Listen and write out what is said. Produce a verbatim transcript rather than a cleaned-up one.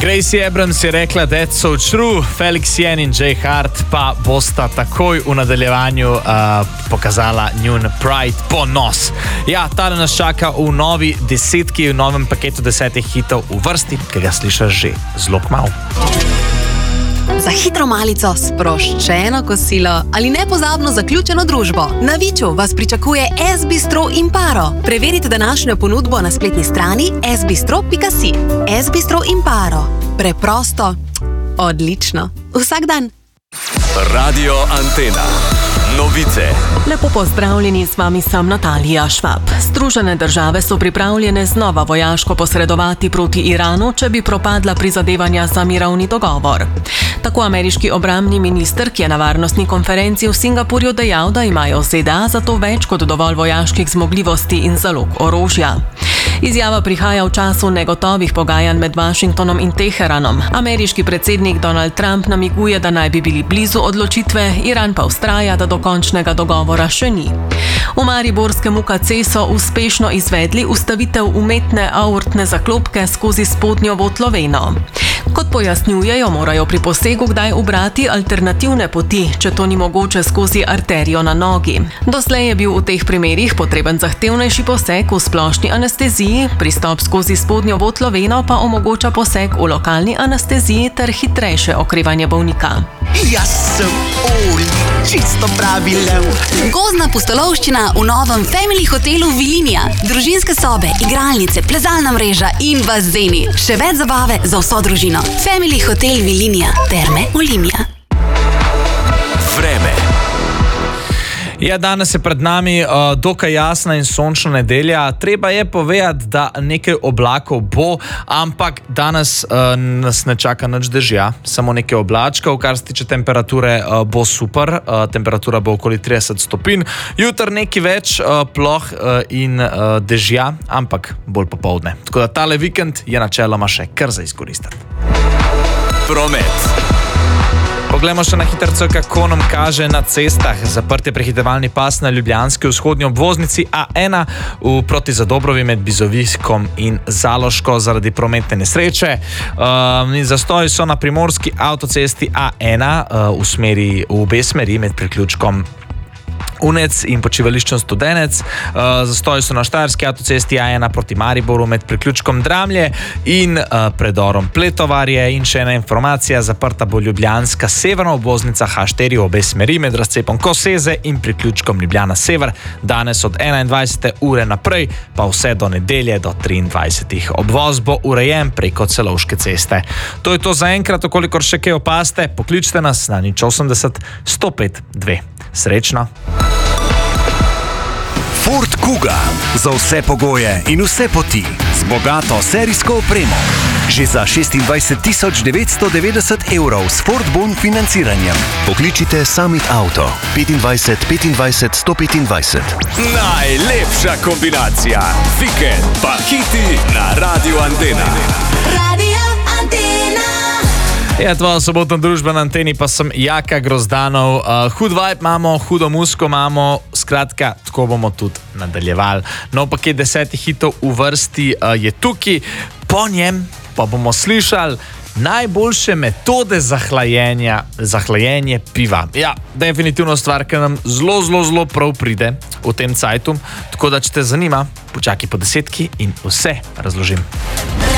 Gracie Abrams je rekla, that's so true, Felix Jen in Jay Hart pa bosta takoj v nadaljevanju uh, pokazala njun Pride ponos. Ja, tale nas čaka v novi desetki, v novem paketu desetih hitov v vrsti, ki ga slišaš že zelo kmalu. Za hitro malico, sproščeno kosilo ali nepozabno zaključeno družbo. Na Viču vas pričakuje S-bistro Imparo. Preverite današnjo ponudbo na spletni strani s bistro pika si. S-bistro Imparo. Preprosto, odlično. Vsak dan. Radio Antena. Novice. Lepo pozdravljeni, z vami sem Natalija Švab. Združene države so pripravljene znova vojaško posredovati proti Iranu, če bi propadla prizadevanja za mirovni dogovor. Tako ameriški obrambni minister, ki je na varnostni konferenci v Singapurju dejal, da imajo Z D A zato več kot dovolj vojaških zmogljivosti in zalog orožja. Izjava prihaja v času negotovih pogajanj med Washingtonom in Teheranom. Ameriški predsednik Donald Trump namiguje, da naj bi bili blizu odločitve, Iran pa vztraja, da do končnega dogovora še ni. V mariborskem U K C so uspešno izvedli ustavitev umetne aortne zaklopke skozi spodnjo votloveno. Kot pojasnjujejo, morajo pri posegu kdaj ubrati alternativne poti, če to ni mogoče skozi arterijo na nogi. Doslej je bil v teh primerih potreben zahtevnejši poseg v splošni anesteziji, pristop skozi spodnjo votloveno pa omogoča poseg v lokalni anesteziji ter hitrejše okrevanje bolnika. Jaz sem Oli, čisto pravi lev. Gozdna pustolovščina v novem Family hotelu Vilinija. Družinske sobe, igralnice, plezalna mreža in bazeni. Še več zabave za vso družino. Family hotel Vilinija. Terme Olimia. Vreme. Ja, danes je pred nami uh, dokaj jasna in sončna nedelja. Treba je povedati, da nekaj oblakov bo, ampak danes uh, nas ne čaka nič dežja, samo nekaj oblačkov, kar se tiče temperature uh, bo super, uh, temperatura bo okoli trideset stopinj, jutr nekaj več uh, ploh uh, in uh, dežja, ampak bolj popoldne. Tako da tale vikend je načeloma še kar za izkoristiti. Promet. Poglejmo še na hitrco, kako nam kaže na cestah. Zaprt je prehitevalni pas na ljubljanski vzhodnji obvoznici A ena v proti Zadobrovi med Bizoviskom in Zaloško zaradi prometne nesreče. Um, zastoji so na primorski avtocesti A ena uh, v smeri, v obe smeri med priključkom Unec in počivališčem Studenec. Uh, zastoji so na štajerski avtocesti A ena proti Mariboru med priključkom Dramlje in uh, predorom Pletovarje. In še ena informacija, zaprta bo ljubljanska severna obvoznica H štiri v obe smeri med razcepom Koseze in priključkom Ljubljana Sever. Danes od enaindvajsete ure naprej, pa vse do nedelje do triindvajsetih. Obvoz bo urejen preko Celovške ceste. To je to za enkrat, okolikor še kaj opazite, pokličite nas na nič osemdeset sto pet dve. Srečno! Ford Kuga. Za vse pogoje in vse poti. Z bogato serijsko opremo. Že za šestindvajset tisoč devetsto devetdeset evrov s Ford Bon financiranjem. Pokličite Summit Auto. petindvajset petindvajset sto petindvajset. Najlepša kombinacija. Vikend pa hiti na Radio Antena. Radio Antena. Ja, tvoja sobotna družba na anteni pa sem Jaka Grozdanov. Uh, hud vibe imamo, hudo musko imamo, skratka, tako bomo tudi nadaljevali. Nov paket desetih hitov v vrsti uh, je tukaj, po njem pa bomo slišali najboljše metode za hlajenja, za hlajenje piva. Ja, definitivno stvar, ki nam zelo, zelo, zelo prav pride v tem cajtu, tako da če te zanima, počakaj po desetki in vse razložim.